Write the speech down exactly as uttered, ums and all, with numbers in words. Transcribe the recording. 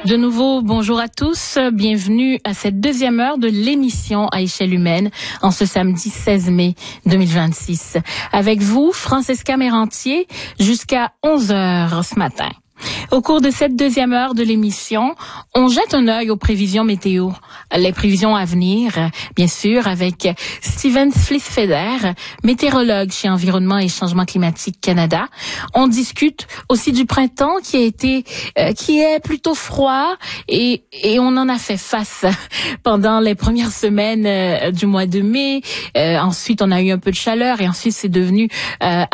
De nouveau, bonjour à tous. Bienvenue à cette deuxième heure de l'émission à échelle humaine en ce samedi seize mai deux mille vingt-six. Avec vous, Francesca Mérantier, jusqu'à onze heures ce matin. Au cours de cette deuxième heure de l'émission, on jette un œil aux prévisions météo, les prévisions à venir, bien sûr, avec Steven Flisfeder, météorologue chez Environnement et Changement Climatique Canada. On discute aussi du printemps qui a été, euh, qui est plutôt froid et, et on en a fait face pendant les premières semaines euh, du mois de mai. Euh, ensuite, on a eu un peu de chaleur et ensuite c'est devenu euh,